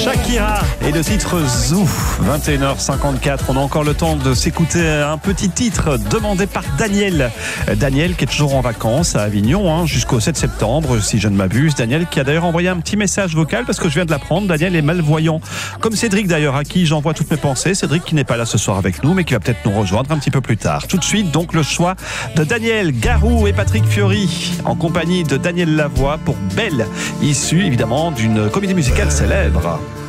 Shakira et le titre Zou, 21h54. On a encore le temps de s'écouter un petit titre demandé par Daniel. Daniel qui est toujours en vacances à Avignon jusqu'au 7 septembre, si je ne m'abuse. Daniel qui a d'ailleurs envoyé un petit message vocal parce que je viens de l'apprendre. Daniel est malvoyant, comme Cédric d'ailleurs, à qui j'envoie toutes mes pensées. Cédric qui n'est pas là ce soir avec nous, mais qui va peut-être nous rejoindre un petit peu plus tard. Tout de suite, donc, le choix de Daniel, Garou et Patrick Fiori, en compagnie de Daniel Lavoie pour Belle, issue évidemment d'une comédie musicale célèbre.